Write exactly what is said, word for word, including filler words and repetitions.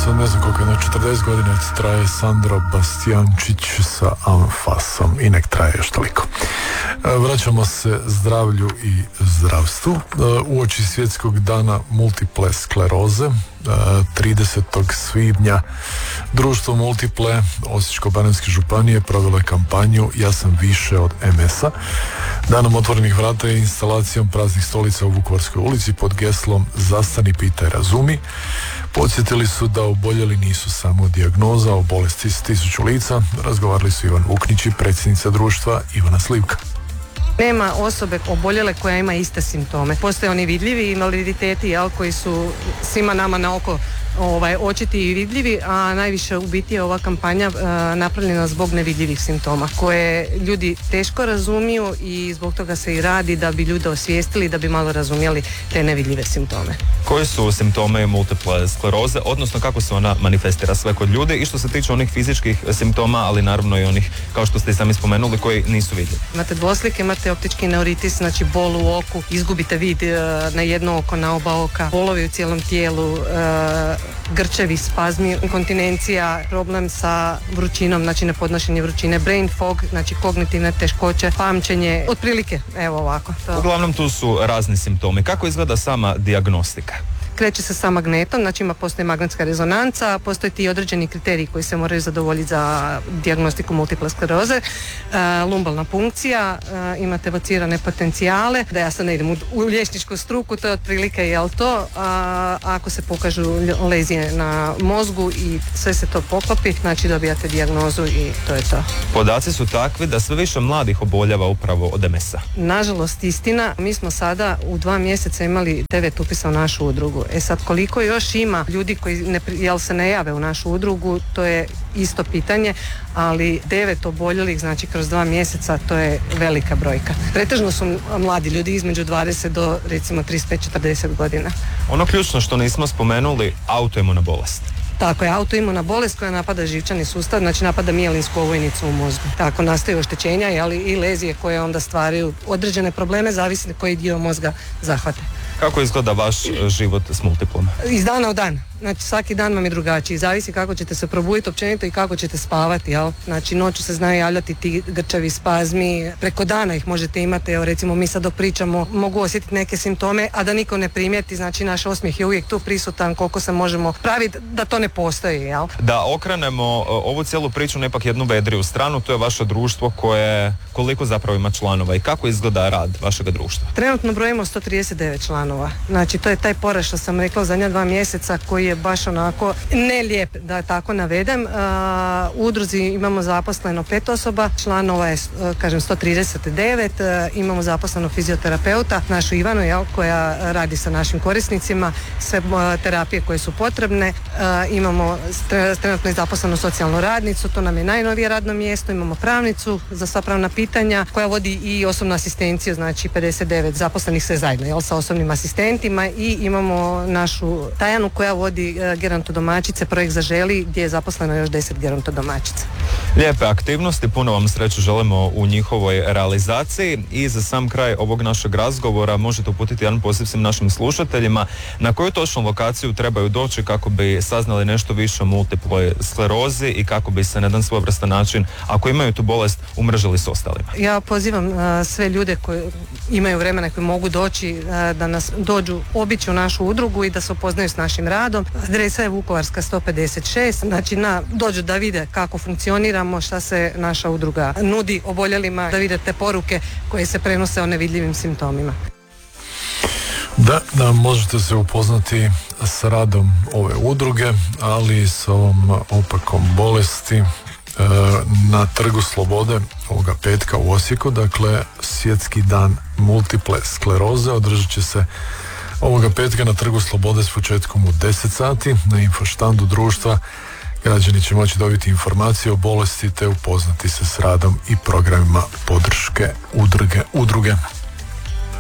sad ne znam koliko, jedno četrdeset godina traje Sandro Bastiančić sa Anfasom i nek traje još toliko. Vraćamo se zdravlju i zdravstvu. Uoči svjetskog dana multiple skleroze tridesetog svibnja Društvo Multiple Osječko-baranjske županije provelo je kampanju Ja sam više od em es a. Danom otvorenih vrata i instalacijom praznih stolica u Vukovarskoj ulici pod geslom Zastani, pitaj, razumi. Podsjetili su da oboljeli nisu samo dijagnoza o bolesti s tisuću lica. Razgovarali su Ivan Vuknić i predsjednica društva Ivana Slivka. Nema osobe oboljele koja ima iste simptome. Postoje oni vidljivi invaliditeti, jel, koji su svima nama na oko ovaj, očiti i vidljivi, a najviše u biti je ova kampanja uh, napravljena zbog nevidljivih simptoma koje ljudi teško razumiju i zbog toga se i radi da bi ljude osvijestili, da bi malo razumjeli te nevidljive simptome. Koji su simptome multiple skleroze, odnosno kako se ona manifestira sve kod ljudi i što se tiče onih fizičkih simptoma, ali naravno i onih, kao što ste i sami spomenuli, koji nisu vidljivi? Imate dvoslike, imate optički neuritis, znači bol u oku, izgubite vid uh, na jedno oko, na oba oka, bolovi u cijelom tijelu, uh, grčevi, spazmi, inkontinencija, problem sa vrućinom, znači nepodnošenje vrućine, brain fog, znači kognitivne teškoće, pamćenje, otprilike, evo ovako. To. Uglavnom tu su razni simptomi. Kako izgleda sama dijagnostika? Kreće se sa magnetom, znači ima postoji magnetska rezonanca, postoje ti određeni kriteriji koji se moraju zadovoljiti za dijagnostiku multiple skleroze, uh, lumbalna punkcija, uh, imate evocirane potencijale, da ja sad ne idem u, u liječničku struku, to je otprilike jel to, uh, ako se pokažu lezije na mozgu i sve se to poklopi, znači dobijate dijagnozu i to je to. Podaci su takvi da sve više mladih oboljava upravo od em es a. Nažalost, istina, mi smo sada u dva mjeseca imali devet upisa u našu udrugu. E sad, koliko još ima ljudi koji ne, jel se ne jave u našu udrugu, to je isto pitanje, ali devet oboljelih, znači kroz dva mjeseca, to je velika brojka. Pretežno su mladi ljudi između dvadeset do recimo trideset pet četrdeset godina. Ono ključno što nismo spomenuli, autoimuna bolest. Tako je, autoimuna bolest koja napada živčani sustav, znači napada mijelinsku ovojnicu u mozgu. Tako nastaju oštećenja, ali i lezije koje onda stvaraju određene probleme, zavisi koji dio mozga zahvate. Kako izgleda vaš život s multiplom? Iz dana u dan. Znači svaki dan vam je drugačiji. Zavisi kako ćete se probuditi općenito i kako ćete spavati. Jel? Znači noću se znaju javljati ti grčevi spazmi. Preko dana ih možete imati. Evo recimo mi sad dok pričamo mogu osjetiti neke simptome, a da niko ne primijeti. Znači naš osmijeh je uvijek tu prisutan koliko se možemo praviti da to ne postoji. Jel? Da okrenemo ovu cijelu priču na ipak jednu vedriju stranu. To je vaše društvo koje koliko zapravo ima članova i kako izgleda rad vašega društva? Trenutno brojimo sto trideset devet članova. Znači to je taj porast što sam rekla zadnja dva mjeseca koji je baš onako ne lijep, da tako navedem. Uh, u udruzi imamo zaposleno pet osoba, članova je, uh, kažem, sto trideset devet, uh, imamo zaposleno fizioterapeuta, našu Ivanu, jel, koja radi sa našim korisnicima, sve uh, terapije koje su potrebne, uh, imamo trenutno zaposlenu socijalnu radnicu, to nam je najnovije radno mjesto, imamo pravnicu za sva pravna pitanja, koja vodi i osobnu asistenciju, znači pedeset devet zaposlenih sve zajedno, jel, sa osobnim asistentima, i imamo našu Tajanu koja vodi gerontodomaćice, projekt Zaželi, gdje je zaposleno još deset gerontodomaćica. Lijepe aktivnosti, puno vam sreću želimo u njihovoj realizaciji i za sam kraj ovog našeg razgovora možete uputiti jedan poziv svim našim slušateljima na koju točnu lokaciju trebaju doći kako bi saznali nešto više o multiploj sklerozi i kako bi se na jedan svojevrstan način, ako imaju tu bolest, umrežili s ostalima. Ja pozivam uh, sve ljude koji imaju vremena, koji mogu doći uh, da nas dođu obići u našu udrugu i da se upoznaju s našim radom. Adresa je Vukovarska sto pedeset šest, znači na, dođu da vide kako funkcioniramo, šta se naša udruga nudi oboljelima, da vide te poruke koje se prenose o nevidljivim simptomima. Da, da, možete se upoznati s radom ove udruge, ali i s ovom opakom bolesti na Trgu Slobode ovoga petka u Osijeku. Dakle, svjetski dan multiple skleroze održat će se ovoga petka na Trgu Slobode s početkom u deset sati. Na infoštandu društva građani će moći dobiti informacije o bolesti te upoznati se s radom i programima podrške udruge. udruge.